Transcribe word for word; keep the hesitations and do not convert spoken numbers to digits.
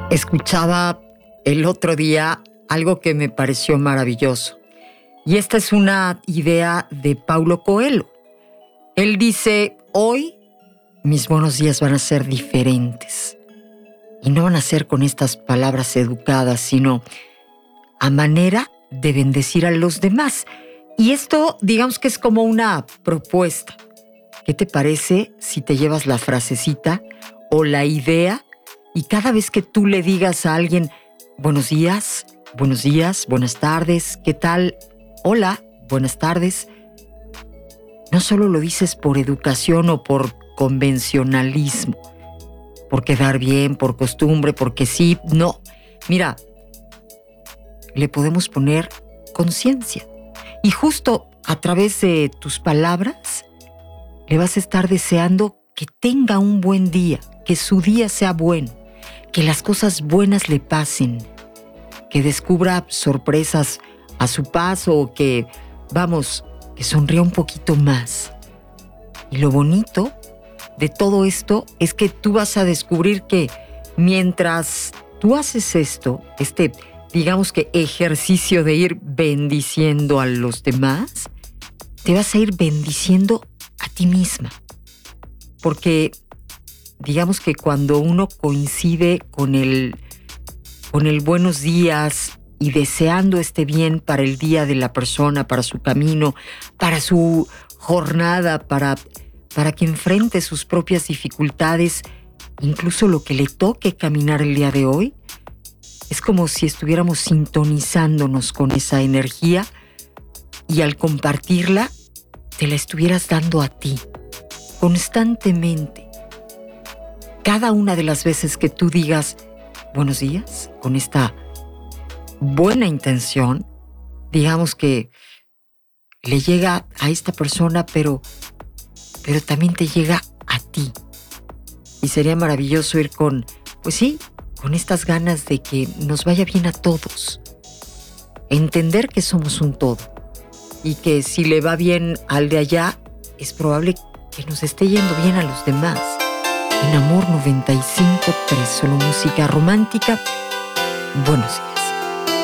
Escuchaba el otro día algo que me pareció maravilloso. Y esta es una idea de Paulo Coelho. Él dice, hoy mis buenos días van a ser diferentes. Y no van a ser con estas palabras educadas, sino a manera de bendecir a los demás. Y esto, digamos que es como una propuesta. ¿Qué te parece si te llevas la frasecita o la idea y cada vez que tú le digas a alguien, buenos días, buenos días, buenas tardes, ¿qué tal? Hola, buenas tardes. No solo lo dices por educación o por convencionalismo, por quedar bien, por costumbre, porque sí, no. Mira, le podemos poner conciencia. Y justo a través de tus palabras, le vas a estar deseando que tenga un buen día, que su día sea bueno, que las cosas buenas le pasen, que descubra sorpresas a su paso o que, vamos, que sonría un poquito más. Y lo bonito de todo esto es que tú vas a descubrir que mientras tú haces esto, este, digamos que ejercicio de ir bendiciendo a los demás, te vas a ir bendiciendo a ti misma. Porque digamos que cuando uno coincide con el, con el buenos días y deseando este bien para el día de la persona, para su camino, para su jornada, para, para que enfrente sus propias dificultades, incluso lo que le toque caminar el día de hoy, es como si estuviéramos sintonizándonos con esa energía y al compartirla, te la estuvieras dando a ti, constantemente. Cada una de las veces que tú digas buenos días, con esta buena intención, digamos que le llega a esta persona, pero, pero también te llega a ti. Y sería maravilloso ir con, pues sí, con estas ganas de que nos vaya bien a todos. Entender que somos un todo y que si le va bien al de allá, es probable que nos esté yendo bien a los demás. En Amor noventa y cinco punto tres, solo música romántica. Buenos días.